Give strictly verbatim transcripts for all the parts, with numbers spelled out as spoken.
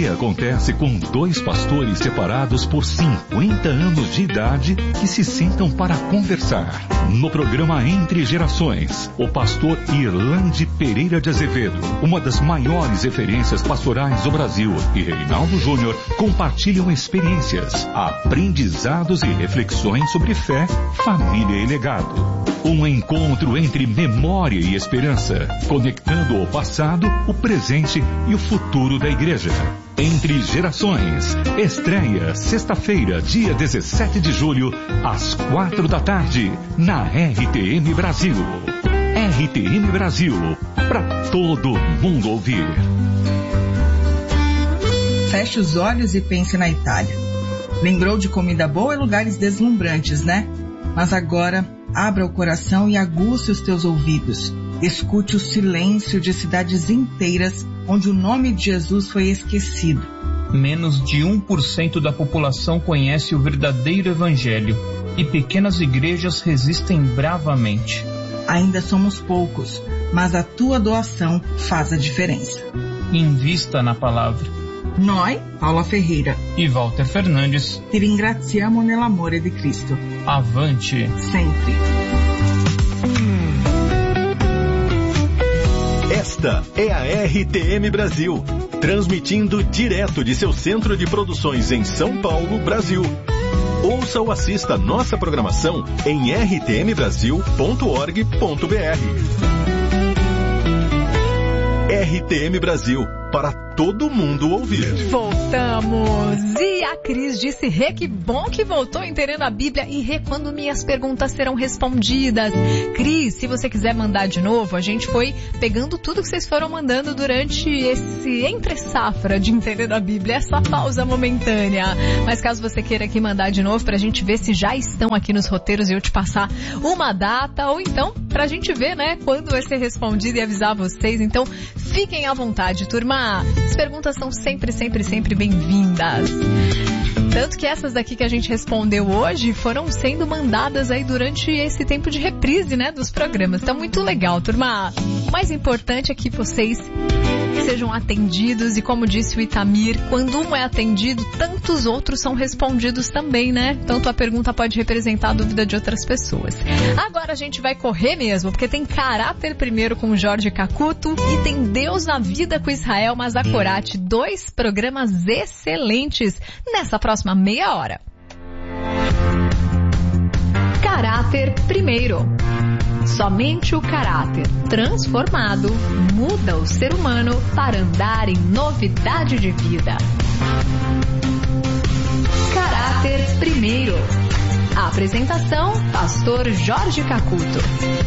que acontece com dois pastores separados por cinquenta anos de idade que se sentam para conversar. No programa Entre Gerações, o pastor Irlande Pereira de Azevedo, uma das maiores referências pastorais do Brasil, e Reinaldo Júnior compartilham experiências, aprendizados e reflexões sobre fé, família e legado. Um encontro entre memória e esperança, conectando o passado, o presente e o futuro da igreja. Entre Gerações, estreia sexta-feira, dia dezessete de julho, às quatro da tarde, na R T M Brasil. R T M Brasil, para todo mundo ouvir. Feche os olhos e pense na Itália. Lembrou de comida boa e lugares deslumbrantes, né? Mas agora, abra o coração e aguce os teus ouvidos. Escute o silêncio de cidades inteiras onde o nome de Jesus foi esquecido. Menos de um por cento da população conhece o verdadeiro evangelho e pequenas igrejas resistem bravamente. Ainda somos poucos, mas a tua doação faz a diferença. Invista na palavra. Noi, Paula Ferreira e Walter Fernandes, ti ringraziamo nell'amore di Cristo. Avante sempre. Esta é a R T M Brasil, transmitindo direto de seu centro de produções em São Paulo, Brasil. Ouça ou assista nossa programação em r t m brasil ponto org ponto b r. R T M Brasil, para todo mundo ouvir. Voltamos! E a Cris disse, Rê, que bom que voltou entendendo a Bíblia. E Rê, quando minhas perguntas serão respondidas? Cris, se você quiser mandar de novo, a gente foi pegando tudo que vocês foram mandando durante esse entre-safra de entendendo a Bíblia, essa pausa momentânea. Mas caso você queira aqui mandar de novo pra gente ver se já estão aqui nos roteiros e eu te passar uma data, ou então pra gente ver, né, quando vai ser respondido e avisar vocês. Então, fiquem à vontade, turma. As perguntas são sempre, sempre, sempre bem-vindas. Tanto que essas daqui que a gente respondeu hoje foram sendo mandadas aí durante esse tempo de reprise, né, dos programas. Então, muito legal, turma. O mais importante é que vocês sejam atendidos e, como disse o Itamir, quando um é atendido, tantos outros são respondidos também, né? Então, tua pergunta pode representar a dúvida de outras pessoas. Agora a gente vai correr mesmo, porque tem Caráter primeiro com o Jorge Cacuto e tem Deus na Vida com Israel Mazakorati. Dois programas excelentes nessa próxima meia hora. Caráter primeiro. Somente o caráter transformado muda o ser humano para andar em novidade de vida. Caráter primeiro. A apresentação, pastor Jorge Cacuto.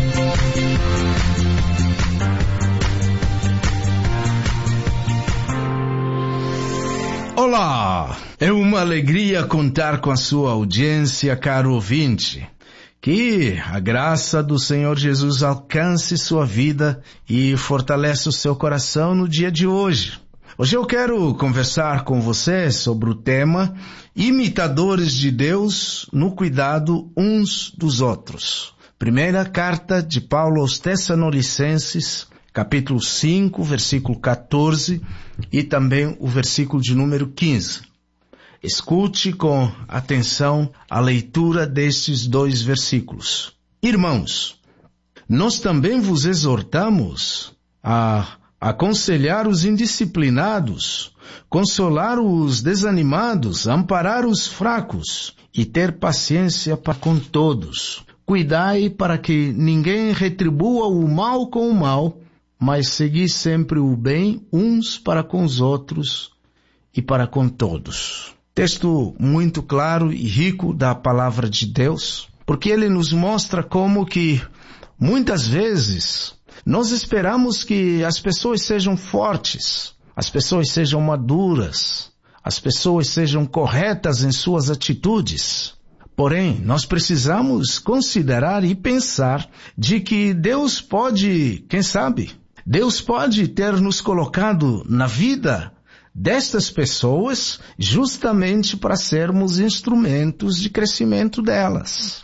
Olá! É uma alegria contar com a sua audiência, caro ouvinte. Que a graça do Senhor Jesus alcance sua vida e fortaleça o seu coração no dia de hoje. Hoje eu quero conversar com você sobre o tema Imitadores de Deus no cuidado uns dos outros. Primeira carta de Paulo aos Tessalonicenses, capítulo cinco, versículo quatorze e também o versículo de número quinze. Escute com atenção a leitura destes dois versículos. Irmãos, nós também vos exortamos a aconselhar os indisciplinados, consolar os desanimados, amparar os fracos e ter paciência para com todos. Cuidai para que ninguém retribua o mal com o mal, mas segui sempre o bem uns para com os outros e para com todos. Texto muito claro e rico da palavra de Deus, porque ele nos mostra como que, muitas vezes, nós esperamos que as pessoas sejam fortes, as pessoas sejam maduras, as pessoas sejam corretas em suas atitudes. Porém, nós precisamos considerar e pensar de que Deus pode, quem sabe, Deus pode ter nos colocado na vida destas pessoas justamente para sermos instrumentos de crescimento delas.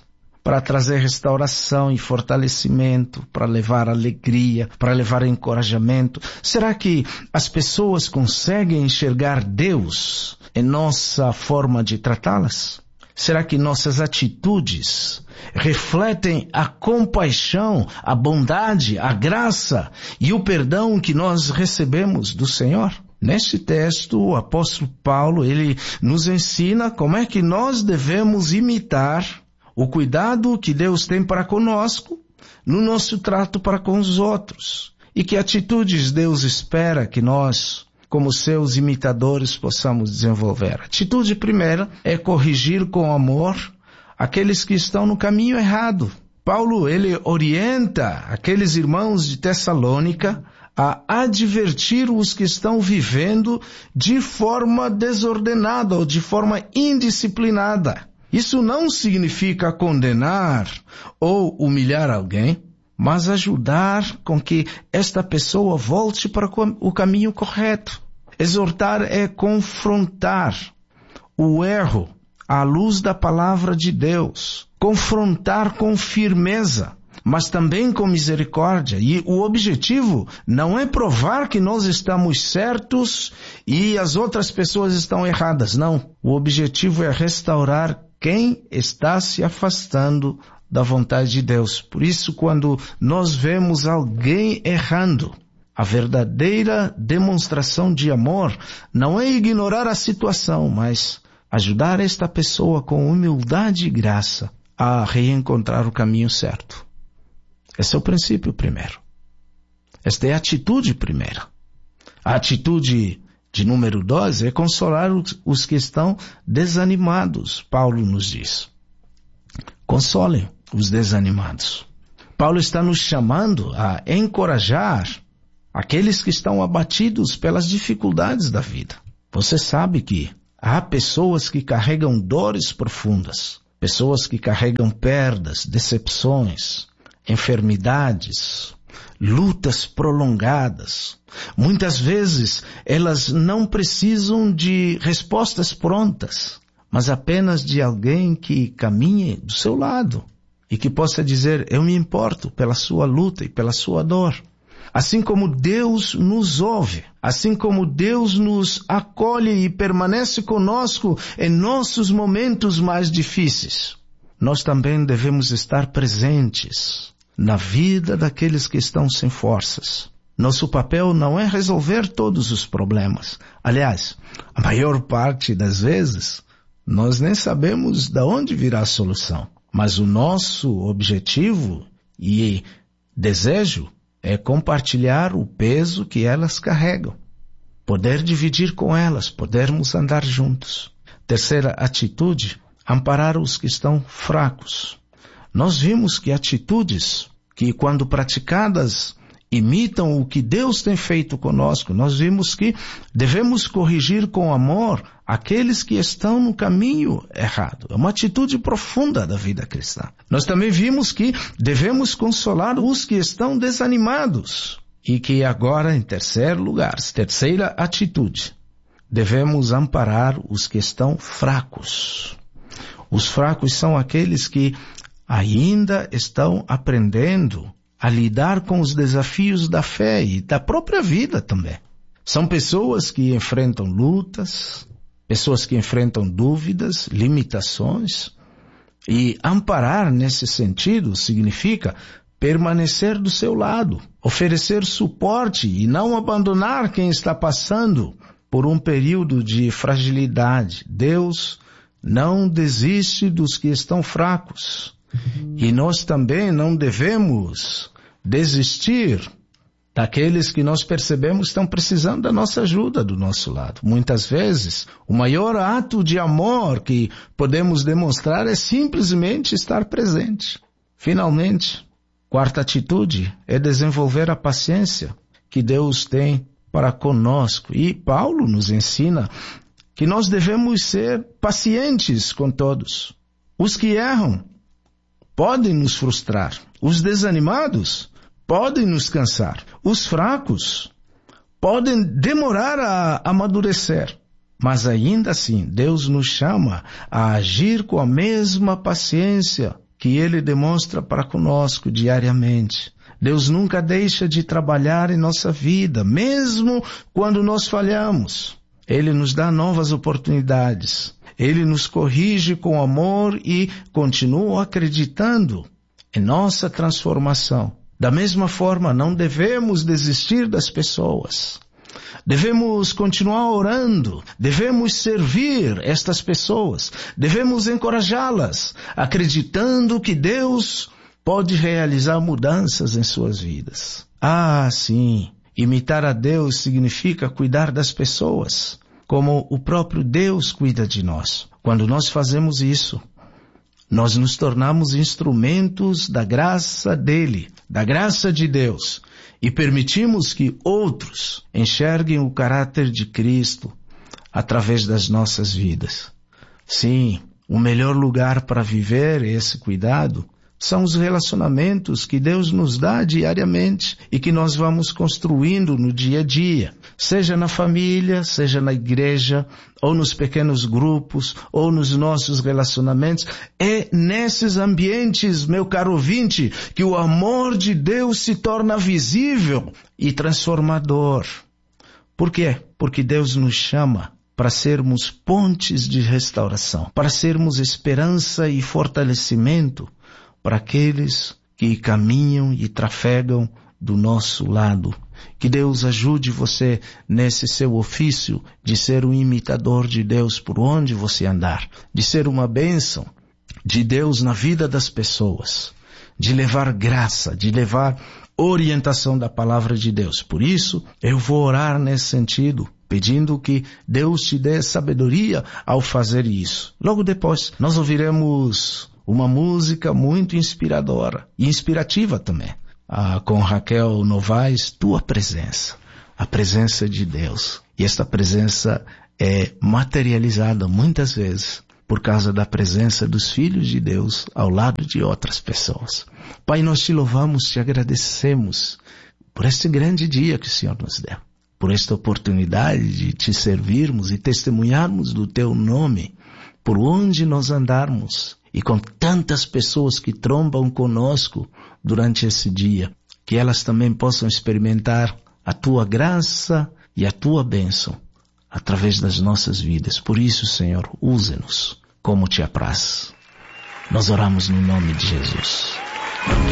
para trazer restauração e fortalecimento, para levar alegria, para levar encorajamento? Será que as pessoas conseguem enxergar Deus em nossa forma de tratá-las? Será que nossas atitudes refletem a compaixão, a bondade, a graça e o perdão que nós recebemos do Senhor? Neste texto, o apóstolo Paulo, ele nos ensina como é que nós devemos imitar o cuidado que Deus tem para conosco no nosso trato para com os outros. E que atitudes Deus espera que nós, como seus imitadores, possamos desenvolver. A atitude primeira é corrigir com amor aqueles que estão no caminho errado. Paulo, ele orienta aqueles irmãos de Tessalônica a advertir os que estão vivendo de forma desordenada ou de forma indisciplinada. Isso não significa condenar ou humilhar alguém, mas ajudar com que esta pessoa volte para o caminho correto. Exortar é confrontar o erro à luz da palavra de Deus. Confrontar com firmeza, mas também com misericórdia. E o objetivo não é provar que nós estamos certos e as outras pessoas estão erradas, não. O objetivo é restaurar quem está se afastando da vontade de Deus. Por isso, quando nós vemos alguém errando, a verdadeira demonstração de amor não é ignorar a situação, mas ajudar esta pessoa com humildade e graça a reencontrar o caminho certo. Esse é o princípio primeiro. Esta é a atitude primeira. A atitude de número dois é consolar os, os que estão desanimados, Paulo nos diz. Consolem os desanimados. Paulo está nos chamando a encorajar aqueles que estão abatidos pelas dificuldades da vida. Você sabe que há pessoas que carregam dores profundas, pessoas que carregam perdas, decepções, enfermidades, lutas prolongadas. Muitas vezes elas não precisam de respostas prontas, mas apenas de alguém que caminhe do seu lado e que possa dizer: eu me importo pela sua luta e pela sua dor. Assim como Deus nos ouve, assim como Deus nos acolhe e permanece conosco em nossos momentos mais difíceis, nós também devemos estar presentes na vida daqueles que estão sem forças. Nosso papel não é resolver todos os problemas. Aliás, a maior parte das vezes, nós nem sabemos de onde virá a solução. Mas o nosso objetivo e desejo é compartilhar o peso que elas carregam. Poder dividir com elas, podermos andar juntos. Terceira atitude, amparar os que estão fracos. Nós vimos que atitudes que, quando praticadas, imitam o que Deus tem feito conosco. Nós vimos que devemos corrigir com amor aqueles que estão no caminho errado. É uma atitude profunda da vida cristã. Nós também vimos que devemos consolar os que estão desanimados. E que agora, em terceiro lugar, terceira atitude, devemos amparar os que estão fracos. Os fracos são aqueles que ainda estão aprendendo a lidar com os desafios da fé e da própria vida também. São pessoas que enfrentam lutas, pessoas que enfrentam dúvidas, limitações, e amparar nesse sentido significa permanecer do seu lado, oferecer suporte e não abandonar quem está passando por um período de fragilidade. Deus não desiste dos que estão fracos. E nós também não devemos desistir daqueles que nós percebemos estão precisando da nossa ajuda do nosso lado. Muitas vezes, o maior ato de amor que podemos demonstrar é simplesmente estar presente. Finalmente, quarta atitude é desenvolver a paciência que Deus tem para conosco. E Paulo nos ensina que nós devemos ser pacientes com todos. Os que erram podem nos frustrar. Os desanimados podem nos cansar. Os fracos podem demorar a amadurecer. Mas ainda assim, Deus nos chama a agir com a mesma paciência que Ele demonstra para conosco diariamente. Deus nunca deixa de trabalhar em nossa vida, mesmo quando nós falhamos. Ele nos dá novas oportunidades. Ele nos corrige com amor e continua acreditando em nossa transformação. Da mesma forma, não devemos desistir das pessoas. Devemos continuar orando, devemos servir estas pessoas, devemos encorajá-las, acreditando que Deus pode realizar mudanças em suas vidas. Ah, sim, imitar a Deus significa cuidar das pessoas, como o próprio Deus cuida de nós. Quando nós fazemos isso, nós nos tornamos instrumentos da graça dele, da graça de Deus, e permitimos que outros enxerguem o caráter de Cristo através das nossas vidas. Sim, o melhor lugar para viver esse cuidado são os relacionamentos que Deus nos dá diariamente e que nós vamos construindo no dia a dia, seja na família, seja na igreja, ou nos pequenos grupos, ou nos nossos relacionamentos. É nesses ambientes, meu caro ouvinte, que o amor de Deus se torna visível e transformador. Por quê? Porque Deus nos chama para sermos pontes de restauração, para sermos esperança e fortalecimento para aqueles que caminham e trafegam do nosso lado. Que Deus ajude você nesse seu ofício de ser um imitador de Deus por onde você andar, de ser uma bênção de Deus na vida das pessoas, de levar graça, de levar orientação da palavra de Deus. Por isso, eu vou orar nesse sentido, pedindo que Deus te dê sabedoria ao fazer isso. Logo depois, nós ouviremos uma música muito inspiradora e inspirativa também. Ah, com Raquel Novaes, Tua Presença, a presença de Deus. E esta presença é materializada muitas vezes por causa da presença dos filhos de Deus ao lado de outras pessoas. Pai, nós te louvamos, te agradecemos por este grande dia que o Senhor nos deu, por esta oportunidade de te servirmos e testemunharmos do teu nome por onde nós andarmos. E com tantas pessoas que trombam conosco durante esse dia, que elas também possam experimentar a Tua graça e a Tua bênção através das nossas vidas. Por isso, Senhor, use-nos como Te apraz. Nós oramos no nome de Jesus.